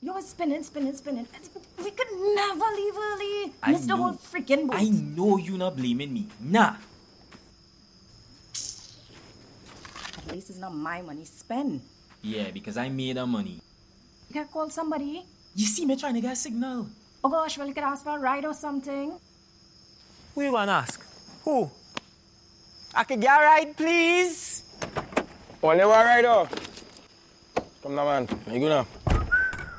You're spinning. We could never leave early. I Miss the know. whole freaking boat. I know you not blaming me. Nah. At least it's not my money spend. Yeah, because I made the money. You can call somebody. You see me trying to get a signal. Oh gosh, well, you could ask for a ride or something. Who you gonna ask? Who? I could get a ride, please? Only one rider. Come now, man. You go now.